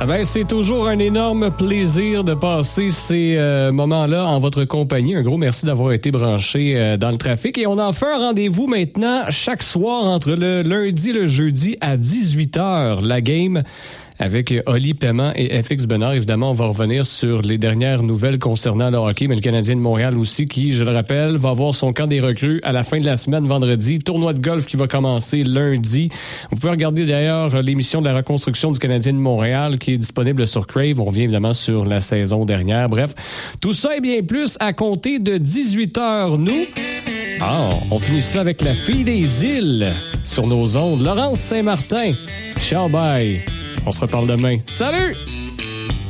Ah ben, c'est toujours un énorme plaisir de passer ces moments-là en votre compagnie. Un gros merci d'avoir été branché dans le trafic. Et on en fait un rendez-vous maintenant chaque soir entre le lundi et le jeudi à 18h. La game avec Oli Paiement et FX Benard. Évidemment, on va revenir sur les dernières nouvelles concernant le hockey, mais le Canadien de Montréal aussi qui, je le rappelle, va avoir son camp des recrues à la fin de la semaine, vendredi. Tournoi de golf qui va commencer lundi. Vous pouvez regarder d'ailleurs l'émission de la reconstruction du Canadien de Montréal qui est disponible sur Crave. On revient évidemment sur la saison dernière. Bref, tout ça et bien plus à compter de 18h. Nous, on finit ça avec la fille des îles sur nos ondes. Laurence Saint-Martin. Ciao, bye. On se reparle demain. Salut!